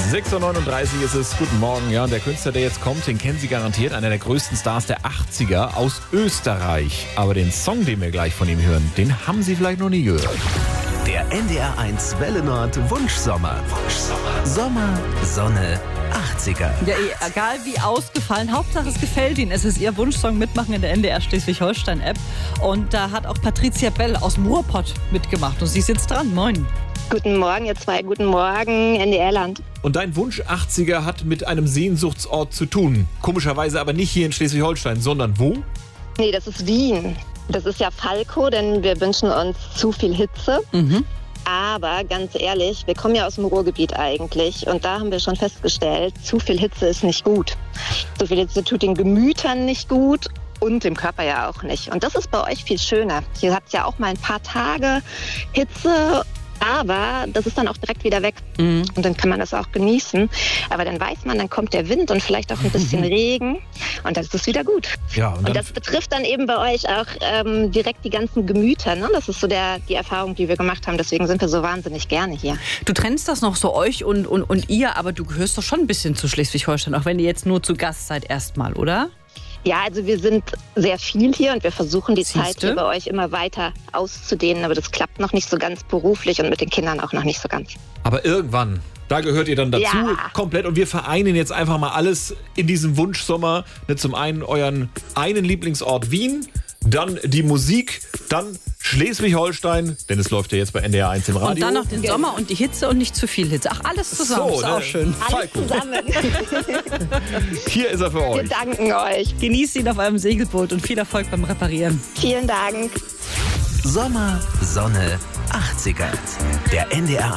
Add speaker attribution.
Speaker 1: 6.39 Uhr ist es. Guten Morgen. Ja, und der Künstler, der jetzt kommt, den kennen Sie garantiert. Einer der größten Stars der 80er aus Österreich. Aber den Song, den wir gleich von ihm hören, den haben Sie vielleicht noch nie gehört.
Speaker 2: Der NDR1 Welle Nord Wunschsommer. Sommer, Sonne, 80er.
Speaker 3: Ja, egal wie ausgefallen, Hauptsache es gefällt Ihnen. Es ist Ihr Wunschsong Mitmachen in der NDR Schleswig-Holstein-App. Und da hat auch Patricia Bell aus Ruhrpott mitgemacht. Und sie sitzt dran. Moin.
Speaker 4: Guten Morgen, ihr zwei. Guten Morgen, NDR-Land.
Speaker 1: Und dein Wunsch 80er hat mit einem Sehnsuchtsort zu tun. Komischerweise aber nicht hier in Schleswig-Holstein, sondern wo?
Speaker 4: Nee, das ist Wien. Das ist ja Falco, denn wir wünschen uns zu viel Hitze. Aber ganz ehrlich, wir kommen ja aus dem Ruhrgebiet eigentlich. Und da haben wir schon festgestellt, zu viel Hitze ist nicht gut. Zu viel Hitze tut den Gemütern nicht gut. Und dem Körper ja auch nicht. Und das ist bei euch viel schöner. Hier habt ihr ja auch mal ein paar Tage Hitze, aber das ist dann auch direkt wieder weg. Und dann kann man das auch genießen. Aber dann weiß man, dann kommt der Wind und vielleicht auch ein bisschen Regen und dann ist es wieder gut.
Speaker 1: Ja,
Speaker 4: und das betrifft dann eben bei euch auch direkt die ganzen Gemüter. Ne? Das ist so die Erfahrung, die wir gemacht haben. Deswegen sind wir so wahnsinnig gerne hier.
Speaker 3: Du trennst das noch so euch und ihr, aber du gehörst doch schon ein bisschen zu Schleswig-Holstein, auch wenn ihr jetzt nur zu Gast seid erstmal, oder?
Speaker 4: Ja, also wir sind sehr viel hier und wir versuchen die Zeit hier bei euch immer weiter auszudehnen, aber das klappt noch nicht so ganz beruflich und mit den Kindern auch noch nicht so ganz.
Speaker 1: Aber irgendwann, da gehört ihr dann dazu,
Speaker 4: Ja.
Speaker 1: komplett. Und wir vereinen jetzt einfach mal alles in diesem Wunschsommer. Zum einen euren einen Lieblingsort Wien, dann die Musik, dann Schleswig-Holstein, denn es läuft ja jetzt bei NDR 1 im Radio.
Speaker 3: Und dann noch den Sommer und die Hitze und nicht zu viel Hitze. Ach, alles zusammen, ist auch schön.
Speaker 4: Alles zusammen.
Speaker 1: Hier ist er für
Speaker 4: Wir
Speaker 1: euch.
Speaker 4: danken euch.
Speaker 3: Genießt ihn auf eurem Segelboot und viel Erfolg beim Reparieren.
Speaker 4: Vielen Dank.
Speaker 2: Sommer, Sonne, 80er. Der NDR